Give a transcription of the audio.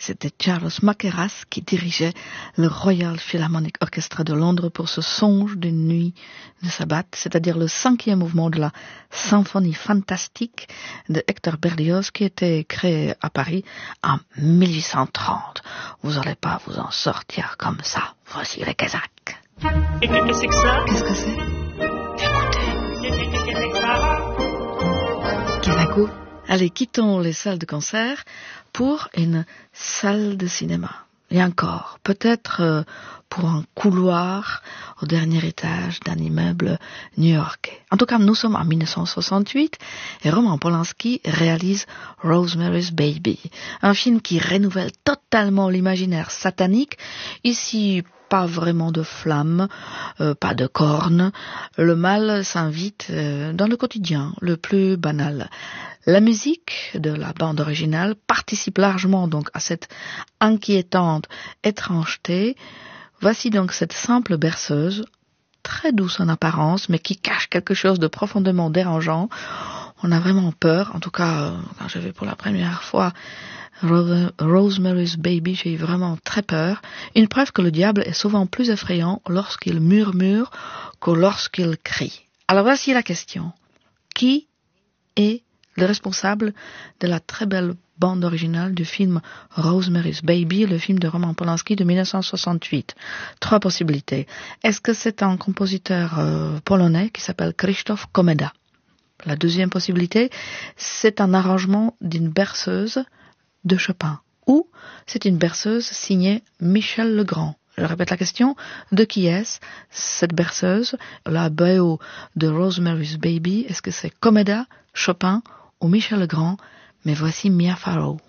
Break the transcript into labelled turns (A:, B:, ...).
A: C'était Charles Mackerras qui dirigeait le Royal Philharmonic Orchestra de Londres pour ce songe d'une nuit de sabbat, c'est-à-dire le 5e mouvement de la symphonie fantastique de Hector Berlioz qui était créé à Paris en 1830. Vous n'allez pas vous en sortir comme ça. Voici les Kazakhs.
B: Et qu'est-ce que c'est que ça?
A: Qu'est-ce que c'est?
B: Qu'est-ce que ça?
A: Kinaku. Allez, quittons les salles de concert pour une salle de cinéma. Et encore, peut-être pour un couloir au dernier étage d'un immeuble new-yorkais. En tout cas, nous sommes en 1968 et Roman Polanski réalise Rosemary's Baby, un film qui renouvelle totalement l'imaginaire satanique. Ici, pas vraiment de flammes, pas de cornes. Le mal s'invite dans le quotidien, le plus banal. La musique de la bande originale participe largement donc à cette inquiétante étrangeté. Voici donc cette simple berceuse, très douce en apparence, mais qui cache quelque chose de profondément dérangeant. On a vraiment peur, en tout cas quand j'ai vu pour la première fois Rosemary's Baby, j'ai eu vraiment très peur. Une preuve que le diable est souvent plus effrayant lorsqu'il murmure que lorsqu'il crie. Alors voici la question. Qui est le responsable de la très belle bande originale du film Rosemary's Baby, le film de Roman Polanski de 1968. 3 possibilités. Est-ce que c'est un compositeur polonais qui s'appelle Krzysztof Komeda? La deuxième possibilité, c'est un arrangement d'une berceuse de Chopin. Ou c'est une berceuse signée Michel Legrand. Je répète la question, de qui est-ce cette berceuse? La BO de Rosemary's Baby, est-ce que c'est Komeda, Chopin ou Michel Legrand? Mais voici Mia Farrow.